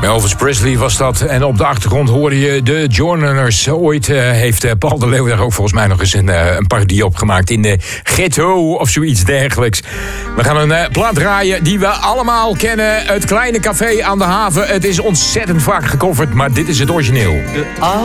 Elvis Presley was dat. En op de achtergrond hoorde je de Journers. Ooit heeft Paul de Leeuw daar ook volgens mij nog eens een parodie op gemaakt. In de ghetto of zoiets dergelijks. We gaan een plaat draaien die we allemaal kennen. Het kleine café aan de haven. Het is ontzettend vaak gecoverd, maar dit is het origineel.